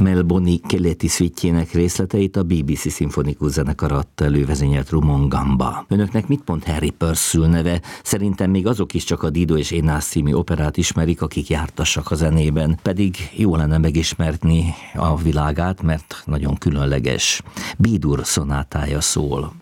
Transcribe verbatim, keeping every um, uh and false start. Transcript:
Melbourne-i keleti szvitjének részleteit a bé bé cé szimfonikus zenekar adta elő, vezényelt Rumon Gamba. Önöknek mit mond Harry Purcell neve? Szerintem még azok is csak a Dido és Énász című operát ismerik, akik jártassak a zenében, pedig jó lenne megismerni a világát, mert nagyon különleges. B-dur szonátája szól.